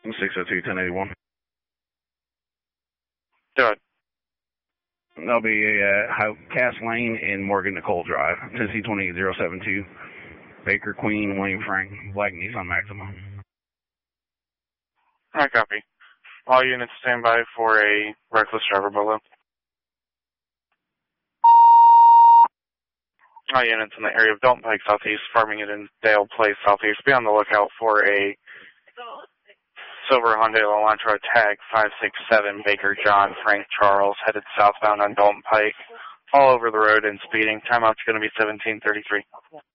602-1081. Do it. That'll be Cass Lane and Morgan Nicole Drive, Tennessee 28072. Baker, Queen, William Frank, Black Nissan Maxima. I copy. All units stand by for a reckless driver below. All units in the area of Dalton Pike Southeast, Farmington Dale Place Southeast, be on the lookout for a silver Hyundai Elantra tag 567 Baker John Frank Charles headed southbound on Dalton Pike, all over the road and speeding. Timeout's going to be 17:33.